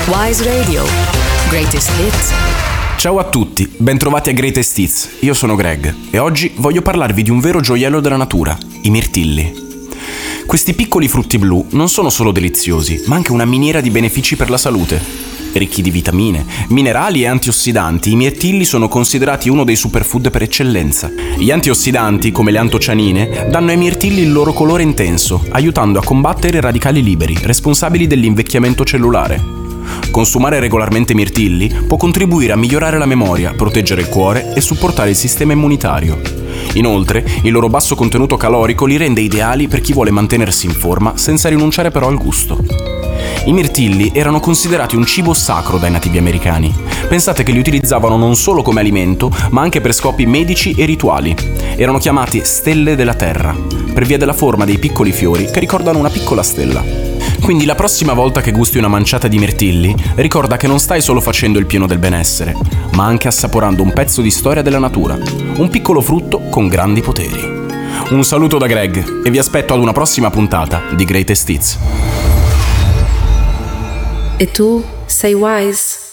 Wise Radio. Greatest Hits. Ciao a tutti, bentrovati a Greatest Hits. Io sono Greg e oggi voglio parlarvi di un vero gioiello della natura, i mirtilli. Questi piccoli frutti blu non sono solo deliziosi, ma anche una miniera di benefici per la salute. Ricchi di vitamine, minerali e antiossidanti, i mirtilli sono considerati uno dei superfood per eccellenza. Gli antiossidanti, come le antocianine, danno ai mirtilli il loro colore intenso, aiutando a combattere i radicali liberi, responsabili dell'invecchiamento cellulare. Consumare regolarmente mirtilli può contribuire a migliorare la memoria, proteggere il cuore e supportare il sistema immunitario. Inoltre, il loro basso contenuto calorico li rende ideali per chi vuole mantenersi in forma senza rinunciare però al gusto. I mirtilli erano considerati un cibo sacro dai nativi americani. Pensate che li utilizzavano non solo come alimento, ma anche per scopi medici e rituali. Erano chiamati stelle della terra, per via della forma dei piccoli fiori che ricordano una piccola stella. Quindi la prossima volta che gusti una manciata di mirtilli, ricorda che non stai solo facendo il pieno del benessere, ma anche assaporando un pezzo di storia della natura, un piccolo frutto con grandi poteri. Un saluto da Greg e vi aspetto ad una prossima puntata di Greatest Hits. E tu sei wise?